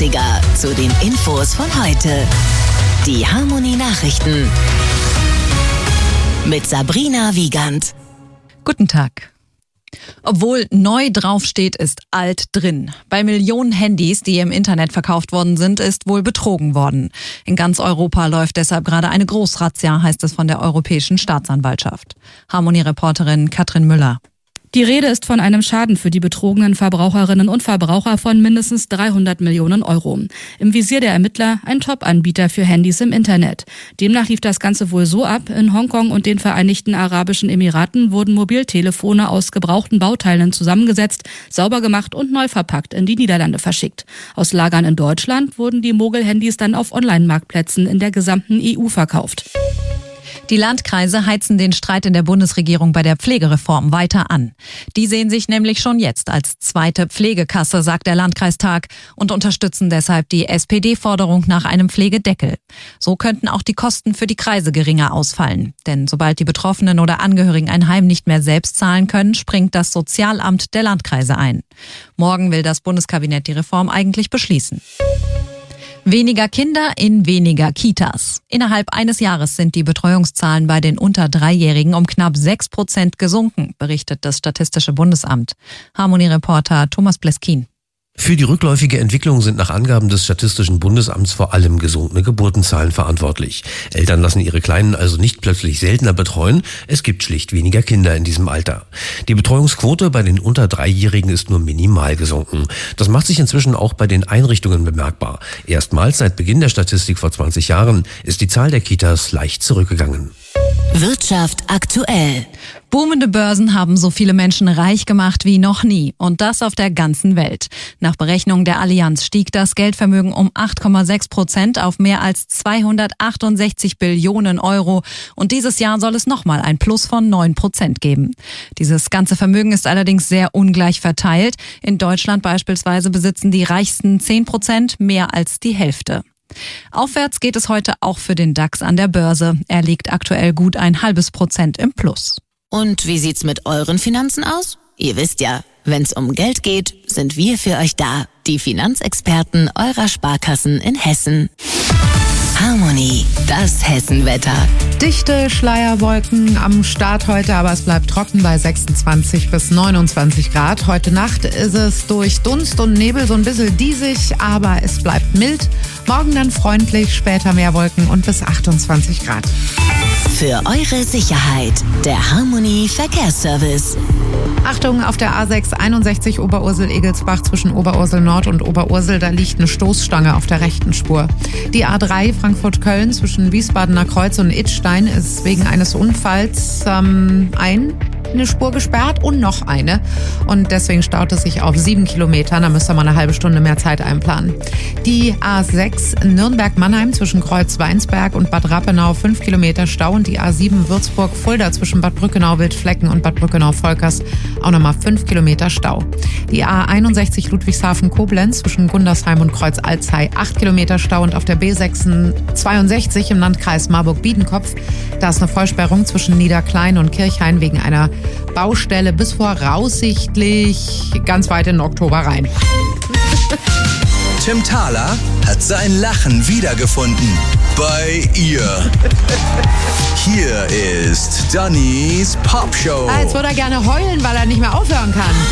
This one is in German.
20er zu den Infos von heute. Die Harmony Nachrichten mit Sabrina Wiegand. Guten Tag. Obwohl neu draufsteht, ist alt drin. Bei Millionen Handys, die im Internet verkauft worden sind, ist wohl betrogen worden. In ganz Europa läuft deshalb gerade eine Großrazzia, heißt es von der Europäischen Staatsanwaltschaft. Harmony-Reporterin Katrin Müller. Die Rede ist von einem Schaden für die betrogenen Verbraucherinnen und Verbraucher von mindestens 300 Millionen Euro. Im Visier der Ermittler ein Top-Anbieter für Handys im Internet. Demnach lief das Ganze wohl so ab: In Hongkong und den Vereinigten Arabischen Emiraten wurden Mobiltelefone aus gebrauchten Bauteilen zusammengesetzt, sauber gemacht und neu verpackt in die Niederlande verschickt. Aus Lagern in Deutschland wurden die Mogel-Handys dann auf Online-Marktplätzen in der gesamten EU verkauft. Die Landkreise heizen den Streit in der Bundesregierung bei der Pflegereform weiter an. Die sehen sich nämlich schon jetzt als zweite Pflegekasse, sagt der Landkreistag, und unterstützen deshalb die SPD-Forderung nach einem Pflegedeckel. So könnten auch die Kosten für die Kreise geringer ausfallen. Denn sobald die Betroffenen oder Angehörigen ein Heim nicht mehr selbst zahlen können, springt das Sozialamt der Landkreise ein. Morgen will das Bundeskabinett die Reform eigentlich beschließen. Weniger Kinder in weniger Kitas. Innerhalb eines Jahres sind die Betreuungszahlen bei den unter 3-Jährigen um knapp 6% gesunken, berichtet das Statistische Bundesamt. Harmony-Reporter Thomas Bleskin. Für die rückläufige Entwicklung sind nach Angaben des Statistischen Bundesamts vor allem gesunkene Geburtenzahlen verantwortlich. Eltern lassen ihre Kleinen also nicht plötzlich seltener betreuen, es gibt schlicht weniger Kinder in diesem Alter. Die Betreuungsquote bei den unter 3-Jährigen ist nur minimal gesunken. Das macht sich inzwischen auch bei den Einrichtungen bemerkbar. Erstmals seit Beginn der Statistik vor 20 Jahren ist die Zahl der Kitas leicht zurückgegangen. Wirtschaft aktuell. Boomende Börsen haben so viele Menschen reich gemacht wie noch nie. Und das auf der ganzen Welt. Nach Berechnungen der Allianz stieg das Geldvermögen um 8,6% auf mehr als 268 Billionen Euro. Und dieses Jahr soll es nochmal ein Plus von 9% geben. Dieses ganze Vermögen ist allerdings sehr ungleich verteilt. In Deutschland beispielsweise besitzen die reichsten 10% mehr als die Hälfte. Aufwärts geht es heute auch für den DAX an der Börse. Er liegt aktuell gut 0,5% im Plus. Und wie sieht's mit euren Finanzen aus? Ihr wisst ja, wenn's um Geld geht, sind wir für euch da. Die Finanzexperten eurer Sparkassen in Hessen. Harmony, das Hessenwetter. Dichte Schleierwolken am Start heute, aber es bleibt trocken bei 26 bis 29 Grad. Heute Nacht ist es durch Dunst und Nebel so ein bisschen diesig, aber es bleibt mild. Morgen dann freundlich, später mehr Wolken und bis 28 Grad. Für eure Sicherheit, der Harmony Verkehrsservice. Achtung, auf der A6 61 Oberursel-Egelsbach zwischen Oberursel Nord und Oberursel, da liegt eine Stoßstange auf der rechten Spur. Die A3 Frankfurt-Köln zwischen Wiesbadener Kreuz und Idstein ist wegen eines Unfalls eine Spur gesperrt und noch eine. Und deswegen staut es sich auf 7 Kilometern. Da müsste man eine halbe Stunde mehr Zeit einplanen. Die A6 Nürnberg-Mannheim zwischen Kreuz-Weinsberg und Bad Rappenau 5 Kilometer Stau. Und die A7 Würzburg-Fulda zwischen Bad Brückenau-Wildflecken und Bad Brückenau-Volkers auch nochmal 5 Kilometer Stau. Die A61 Ludwigshafen-Koblenz zwischen Gundersheim und Kreuz-Alzey 8 Kilometer Stau. Und auf der B62 im Landkreis Marburg-Biedenkopf, da ist eine Vollsperrung zwischen Niederklein und Kirchhain wegen einer Baustelle bis voraussichtlich ganz weit in den Oktober rein. Tim Thaler hat sein Lachen wiedergefunden. Bei ihr. Hier ist Dannys Popshow. Jetzt würde er gerne heulen, weil er nicht mehr aufhören kann.